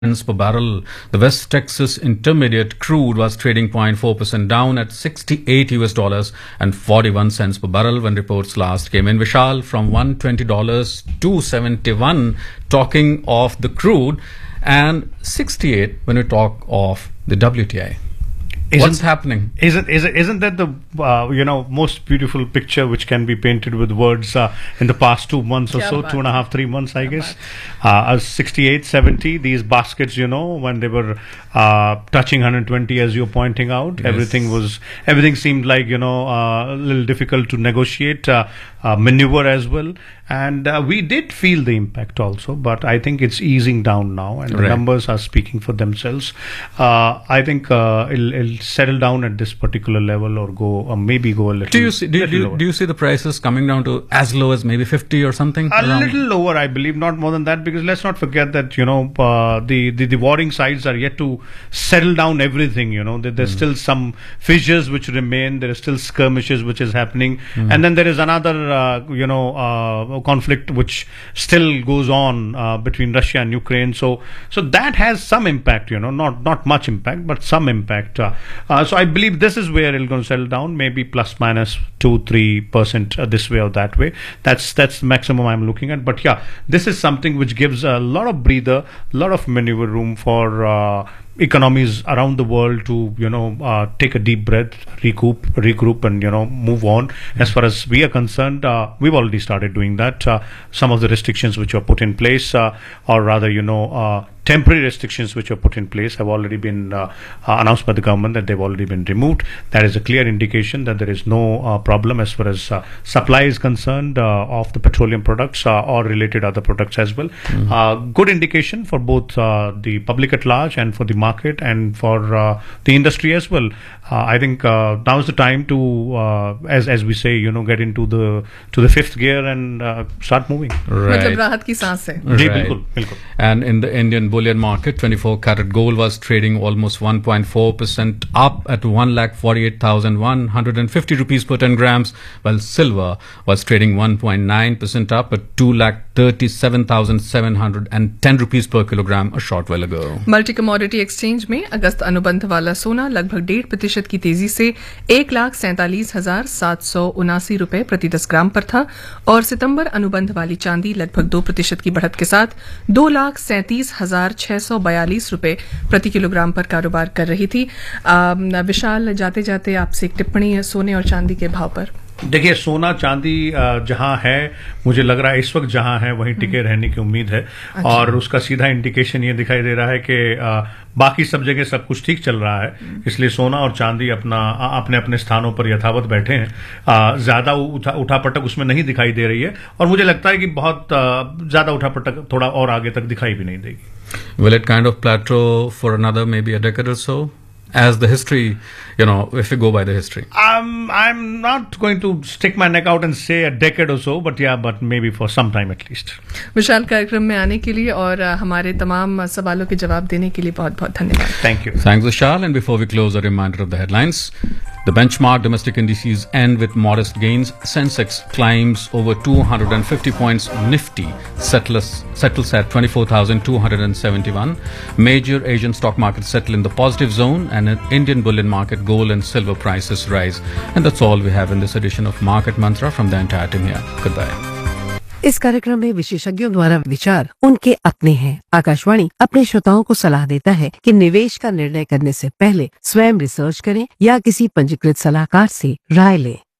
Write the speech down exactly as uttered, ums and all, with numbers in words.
cents per barrel. The West Texas Intermediate crude was trading zero point four percent down at sixty-eight U S dollars and forty-one cents per barrel when reports last came in. Vishal, from one hundred twenty dollars to seventy-one, talking of the crude, and sixty-eight when we talk of the W T I. Isn't, What's happening? Isn't isn't isn't that the uh, you know most beautiful picture which can be painted with words uh, in the past two months or so, two and a half, three months, I guess. Uh, sixty-eight, seventy, these baskets, you know, when they were uh, touching one hundred twenty, as you're pointing out, yes. everything was everything seemed like you know uh, a little difficult to negotiate, uh, uh, maneuver as well. And uh, we did feel the impact also, but I think it's easing down now, and the right. numbers are speaking for themselves. Uh, I think uh, it'll, it'll settle down at this particular level, or go, or maybe go a little. Do you see? Do, little do, you, lower. do you see the prices coming down to as low as maybe fifty or something? A around? little lower, I believe, not more than that, because let's not forget that you know uh, the, the the warring sides are yet to settle down everything. You know, there, there's mm. still some fissures which remain. There are still skirmishes which is happening, mm. and then there is another uh, you know. Uh, conflict which still goes on uh, between Russia and Ukraine, so so that has some impact, you know, not not much impact, but some impact. Uh, uh, so I believe this is where it's going to settle down, maybe plus minus two three percent uh, this way or that way. That's that's the maximum I'm looking at. But yeah, this is something which gives a lot of breather, a lot of maneuver room for uh, economies around the world to you know uh, take a deep breath, recoup, regroup, and you know move on. As far as we are concerned, uh, we've already started doing that. Uh, some of the restrictions which were put in place, uh, or rather, you know. Uh, temporary restrictions which were put in place have already been uh, uh, announced by the government that they've already been removed. That is a clear indication that there is no uh, problem as far as uh, supply is concerned uh, of the petroleum products uh, or related other products as well. Mm-hmm. Uh, good indication for both uh, the public at large and for the market and for uh, the industry as well. Uh, I think uh, now is the time to, uh, as as we say, you know, get into the to the fifth gear and uh, start moving. Right. मतलब राहत की सांस है. जी Right. बिल्कुल बिल्कुल. And in the Indian bullion market, twenty-four karat gold was trading almost one point four percent up at one lakh forty-eight thousand one hundred fifty rupees per ten grams, while silver was trading one point nine percent up at two lakh thirty-seven thousand seven hundred ten rupees per kilogram a short while ago. Multi commodity exchange में अगस्त अनुबंध वाला सोना लगभग डेढ़ प्रतिशत की तेजी से एक लाख सैंतालीस हजार सात सौ उनासी रुपए प्रति दस ग्राम पर था, और सितंबर अनुबंध वाली चांदी लगभग दो प्रतिशत की बढ़त के साथ दो लाख सैंतीस हजार छह सौ बयालीस रुपए प्रति किलोग्राम पर कारोबार कर रही थी. आ, विशाल, जाते जाते आपसे एक टिप्पणी सोने और चांदी के भाव पर. देखिए, सोना चांदी जहां है, मुझे लग रहा है इस वक्त जहां है वहीं टिके रहने की उम्मीद है. अच्छा. और उसका सीधा इंडिकेशन ये दिखाई दे रहा है कि बाकी सब जगह सब कुछ ठीक चल रहा है, इसलिए सोना और चांदी अपना अपने अपने स्थानों पर यथावत बैठे हैं. ज्यादा उठा उठापटक उसमें नहीं दिखाई दे रही है, और मुझे लगता है कि बहुत ज्यादा उठापटक थोड़ा और आगे तक दिखाई भी नहीं देगी. Will it kind of plateau for another maybe a decade or so? As the history, you know, if we go by the history. Um, I'm not going to stick my neck out and say a decade or so, but yeah, but maybe for some time at least. विशाल, कार्यक्रम में आने के लिए और हमारे तमाम सवालों के जवाब देने के लिए बहुत बहुत धन्यवाद. Thank you. Thanks, Vishal. And before we close, a reminder of the headlines. The benchmark domestic indices end with modest gains. Sensex climbs over two hundred fifty points. Nifty settles, settles at twenty-four thousand two hundred seventy-one. Major Asian stock markets settle in the positive zone, and in Indian bullion market, gold and silver prices rise. And that's all we have in this edition of Market Mantra from the entire team here. Goodbye. इस कार्यक्रम में विशेषज्ञों द्वारा विचार उनके अपने हैं. आकाशवाणी अपने श्रोताओं को सलाह देता है कि निवेश का निर्णय करने से पहले स्वयं रिसर्च करें या किसी पंजीकृत सलाहकार से राय लें.